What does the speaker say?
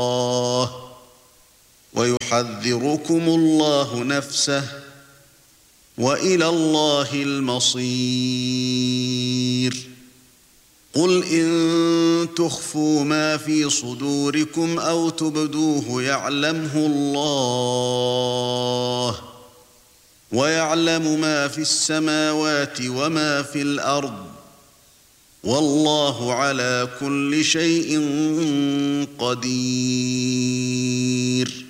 ويحذركم الله نفسه وإلى الله المصير قل إن تخفوا ما في صدوركم أو تبدوه يعلمه الله ويعلم ما في السماوات وما في الأرض والله على كل شيء قدير